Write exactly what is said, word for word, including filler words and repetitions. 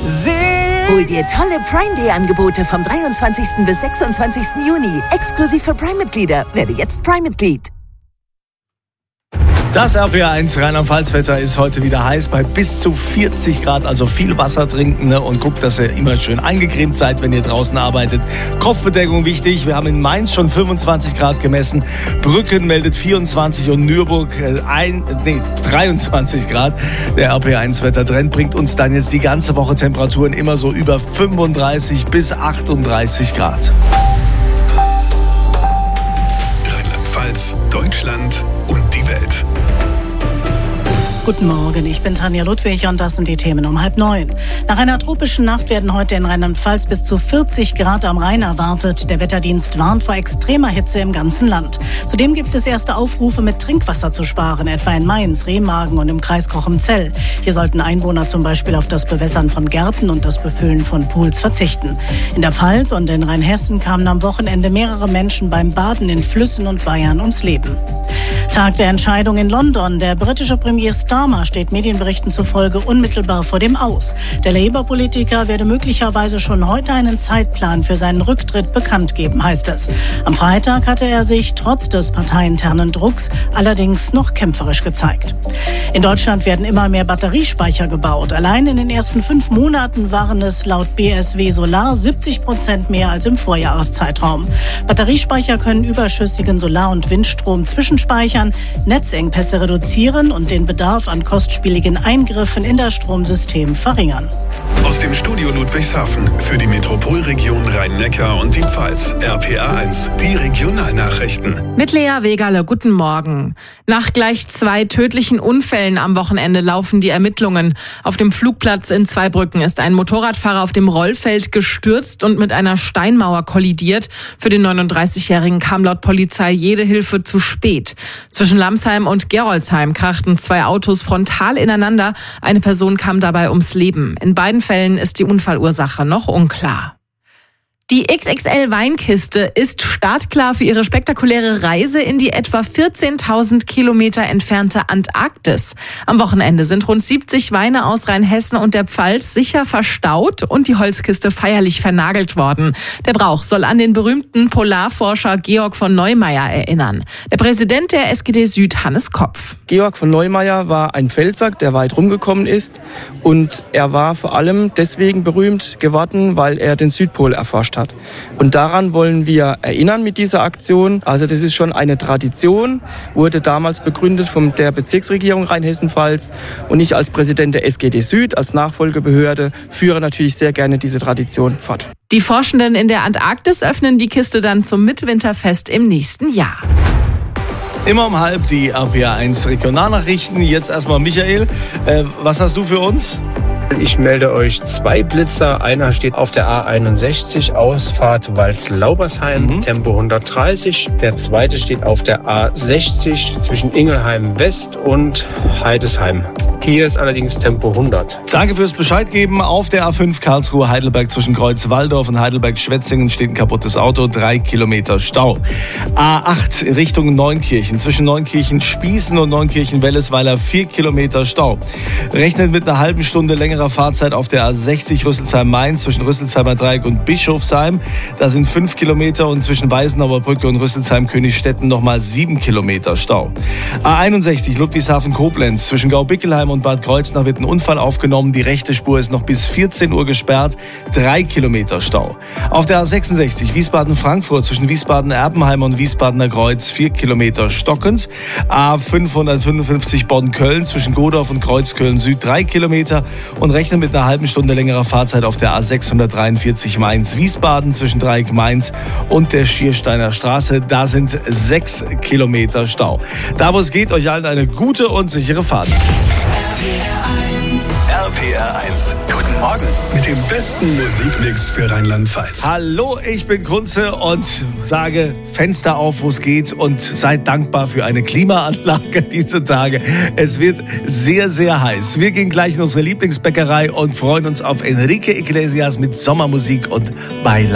Hol dir tolle Prime Day Angebote vom dreiundzwanzigsten bis sechsundzwanzigsten Juni. Exklusiv für Prime-Mitglieder. Werde jetzt Prime-Mitglied. Das R P R eins Rheinland-Pfalz-Wetter ist heute wieder heiß bei bis zu vierzig Grad, also viel Wasser trinken, ne? Und guckt, dass ihr immer schön eingecremt seid, wenn ihr draußen arbeitet. Kopfbedeckung wichtig, wir haben in Mainz schon fünfundzwanzig Grad gemessen, Brücken meldet vierundzwanzig und Nürburg äh, ein, nee, dreiundzwanzig Grad. Der R P R eins Wettertrend bringt uns dann jetzt die ganze Woche Temperaturen immer so über fünfunddreißig bis achtunddreißig Grad. Rheinland-Pfalz, Deutschland und die Welt. Guten Morgen, ich bin Tanja Ludwig und das sind die Themen um halb neun. Nach einer tropischen Nacht werden heute in Rheinland-Pfalz bis zu vierzig Grad am Rhein erwartet. Der Wetterdienst warnt vor extremer Hitze im ganzen Land. Zudem gibt es erste Aufrufe, mit Trinkwasser zu sparen, etwa in Mainz, Remagen und im Kreis Cochem-Zell. Hier sollten Einwohner zum Beispiel auf das Bewässern von Gärten und das Befüllen von Pools verzichten. In der Pfalz und in Rheinhessen kamen am Wochenende mehrere Menschen beim Baden in Flüssen und Weihern ums Leben. Tag der Entscheidung in London. Der britische Premier Starmer steht Medienberichten zufolge unmittelbar vor dem Aus. Der Labour-Politiker werde möglicherweise schon heute einen Zeitplan für seinen Rücktritt bekannt geben, heißt es. Am Freitag hatte er sich trotz des parteiinternen Drucks allerdings noch kämpferisch gezeigt. In Deutschland werden immer mehr Batteriespeicher gebaut. Allein in den ersten fünf Monaten waren es laut B S W Solar siebzig Prozent mehr als im Vorjahreszeitraum. Batteriespeicher können überschüssigen Solar- und Windstrom zwischenspeichern, Netzengpässe reduzieren und den Bedarf an kostspieligen Eingriffen in das Stromsystem verringern. Aus dem Studio Ludwigshafen für die Metropolregion Rhein-Neckar und die Pfalz. R P R eins, die Regionalnachrichten. Mit Lea Wegerle, guten Morgen. Nach gleich zwei tödlichen Unfällen am Wochenende laufen die Ermittlungen. Auf dem Flugplatz in Zweibrücken ist ein Motorradfahrer auf dem Rollfeld gestürzt und mit einer Steinmauer kollidiert. Für den neununddreißigjährigen kam laut Polizei jede Hilfe zu spät. Zwischen Lamsheim und Gerolzheim krachten zwei Autos frontal ineinander. Eine Person kam dabei ums Leben. In beiden Fällen ist die Unfallursache noch unklar. Die X X L-Weinkiste ist startklar für ihre spektakuläre Reise in die etwa vierzehntausend Kilometer entfernte Antarktis. Am Wochenende sind rund siebzig Weine aus Rheinhessen und der Pfalz sicher verstaut und die Holzkiste feierlich vernagelt worden. Der Brauch soll an den berühmten Polarforscher Georg von Neumeier erinnern. Der Präsident der S G D Süd, Hannes Kopf. Georg von Neumeier war ein Pfälzer, der weit rumgekommen ist, und er war vor allem deswegen berühmt geworden, weil er den Südpol erforscht hat. Und daran wollen wir erinnern mit dieser Aktion. Also das ist schon eine Tradition, wurde damals begründet von der Bezirksregierung Rheinhessen-Pfalz, und ich als Präsident der S G D Süd, als Nachfolgebehörde, führe natürlich sehr gerne diese Tradition fort. Die Forschenden in der Antarktis öffnen die Kiste dann zum Mitwinterfest im nächsten Jahr. Immer um halb die R P R eins Regionalnachrichten. Jetzt erstmal Michael, äh, was hast du für uns? Ich melde euch zwei Blitzer. Einer steht auf der A einundsechzig, Ausfahrt Waldlaubersheim, mhm. Tempo hundertdreißig. Der zweite steht auf der A sechzig zwischen Ingelheim West und Heidesheim. Hier ist allerdings Tempo hundert. Danke fürs Bescheid geben. Auf der A fünf Karlsruhe-Heidelberg zwischen Kreuz-Walldorf und Heidelberg-Schwetzingen steht ein kaputtes Auto, drei Kilometer Stau. A acht Richtung Neunkirchen zwischen Neunkirchen-Spießen und Neunkirchen-Wellesweiler, vier Kilometer Stau. Rechnet mit einer halben Stunde länger Fahrzeit auf der A sechzig Rüsselsheim-Main zwischen Rüsselsheimer Dreieck und Bischofsheim. Da sind fünf Kilometer und zwischen Weißenauer Brücke und Rüsselsheim-Königsstetten nochmal sieben Kilometer Stau. A einundsechzig Ludwigshafen-Koblenz zwischen Gaubickelheim und Bad Kreuznach wird ein Unfall aufgenommen. Die rechte Spur ist noch bis vierzehn Uhr gesperrt. Drei Kilometer Stau. Auf der A sechsundsechzig Wiesbaden-Frankfurt zwischen Wiesbaden-Erbenheim und Wiesbadener Kreuz vier Kilometer stockend. A fünfhundertfünfundfünfzig Bonn-Köln zwischen Godorf und Kreuzköln Süd drei Kilometer. Und rechnen mit einer halben Stunde längerer Fahrzeit auf der A sechshundertdreiundvierzig Mainz-Wiesbaden zwischen Dreieck Mainz und der Schiersteiner Straße. Da sind sechs Kilometer Stau. Da, wo es geht, euch allen eine gute und sichere Fahrt. R P R eins. Guten Morgen mit dem besten Musikmix für Rheinland-Pfalz. Hallo, ich bin Kunze und sage Fenster auf, wo es geht, und seid dankbar für eine Klimaanlage diese Tage. Es wird sehr, sehr heiß. Wir gehen gleich in unsere Lieblingsbäckerei und freuen uns auf Enrique Iglesias mit Sommermusik und Baila.